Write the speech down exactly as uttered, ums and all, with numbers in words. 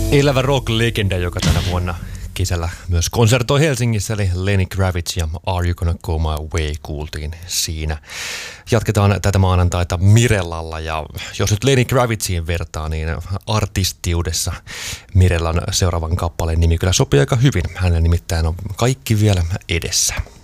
Elävä rock-legenda, joka tänä vuonna kesällä myös konsertoi Helsingissä, eli Lenny Kravitz ja Are You Gonna Go My Way kuultiin siinä. Jatketaan tätä maanantaita Mirellalla, ja jos nyt Lenny Kravitsiin vertaa, niin artistiudessa Mirellan seuraavan kappaleen nimi kyllä sopii aika hyvin. Hänellä nimittäin on Kaikki vielä edessä.